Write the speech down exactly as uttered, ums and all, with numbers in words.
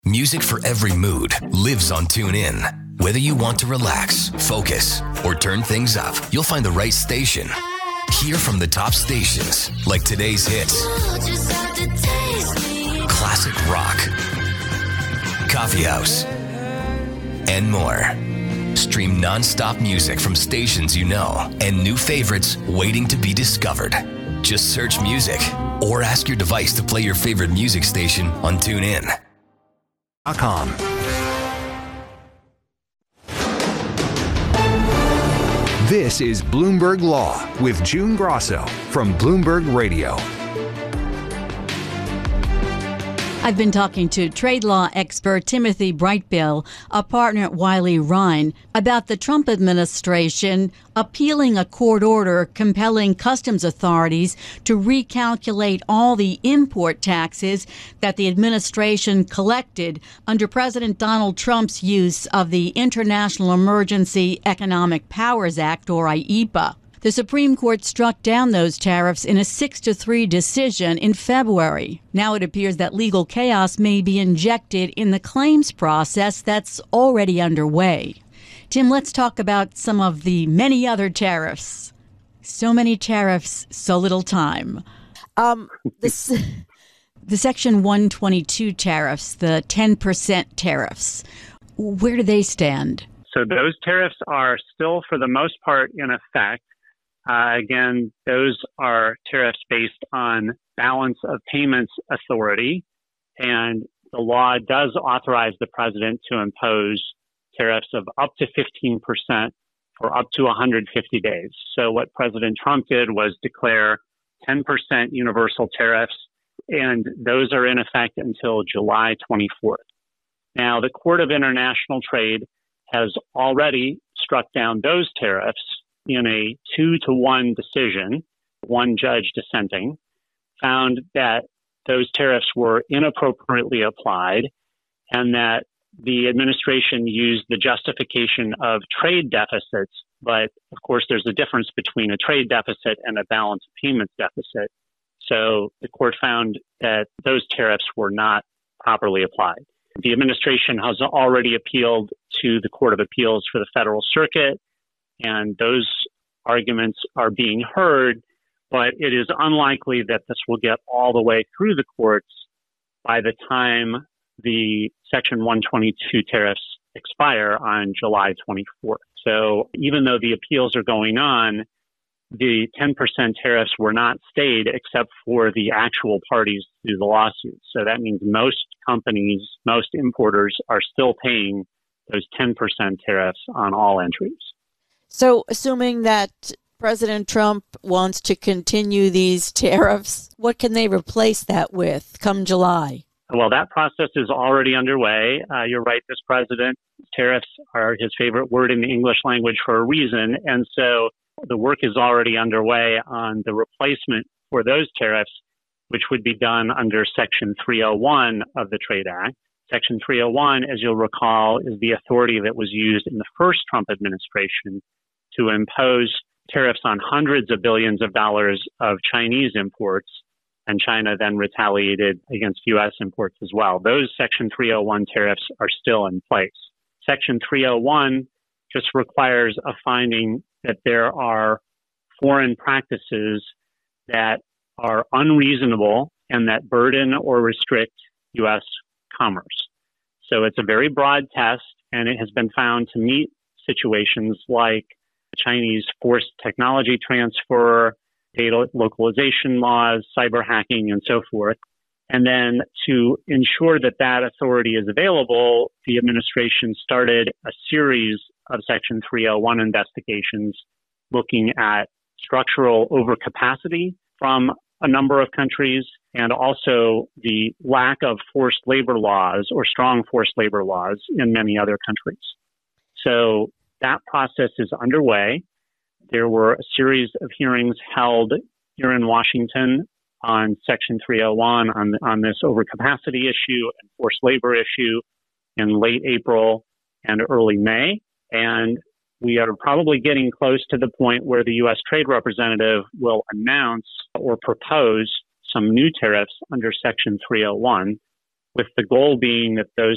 Music for every mood lives on TuneIn. Whether you want to relax, focus, or turn things up, you'll find the right station. Hear from the top stations like today's hits, classic rock, coffee house, and more. Stream non-stop music from stations you know and new favorites waiting to be discovered. Just search music or ask your device to play your favorite music station on TuneIn. Com. This is Bloomberg Law with June Grosso from Bloomberg Radio. I've been talking to trade law expert Timothy Brightbill, a partner at Wiley Rein, about the Trump administration appealing a court order compelling customs authorities to recalculate all the import taxes that the administration collected under President Donald Trump's use of the International Emergency Economic Powers Act, or I E P A. The Supreme Court struck down those tariffs in a six to three decision in February. Now it appears that legal chaos may be injected in the claims process that's already underway. Tim, let's talk about some of the many other tariffs. So many tariffs, so little time. Um, this, the Section one twenty-two tariffs, the ten percent tariffs, where do they stand? So those tariffs are still, for the most part, in effect. Uh, again, those are tariffs based on balance of payments authority, and the law does authorize the president to impose tariffs of up to fifteen percent for up to one hundred fifty days. So what President Trump did was declare ten percent universal tariffs, and those are in effect until July twenty-fourth. Now, the Court of International Trade has already struck down those tariffs in a two to one decision. One judge dissenting found that those tariffs were inappropriately applied and that the administration used the justification of trade deficits. But of course, there's a difference between a trade deficit and a balance of payments deficit. So the court found that those tariffs were not properly applied. The administration has already appealed to the Court of Appeals for the Federal Circuit, and those arguments are being heard, but it is unlikely that this will get all the way through the courts by the time the Section one twenty-two tariffs expire on July twenty-fourth. So even though the appeals are going on, the ten percent tariffs were not stayed except for the actual parties to the lawsuit. So that means most companies, most importers are still paying those ten percent tariffs on all entries. So assuming that President Trump wants to continue these tariffs, what can they replace that with come July? Well, that process is already underway. Uh, you're right, this president, tariffs are his favorite word in the English language for a reason. And so the work is already underway on the replacement for those tariffs, which would be done under Section three oh one of the Trade Act. Section three oh one, as you'll recall, is the authority that was used in the first Trump administration to impose tariffs on hundreds of billions of dollars of Chinese imports, and China then retaliated against U S imports as well. Those Section three oh one tariffs are still in place. Section three oh one just requires a finding that there are foreign practices that are unreasonable and that burden or restrict U S commerce. So it's a very broad test, and it has been found to meet situations like Chinese forced technology transfer, data localization laws, cyber hacking, and so forth. And then to ensure that that authority is available, the administration started a series of Section three oh one investigations looking at structural overcapacity from a number of countries, and also the lack of forced labor laws or strong forced labor laws in many other countries. So that process is underway. There were a series of hearings held here in Washington on Section three oh one on, on this overcapacity issue and forced labor issue in late April and early May. And we are probably getting close to the point where the U S Trade Representative will announce or propose some new tariffs under Section three oh one, with the goal being that those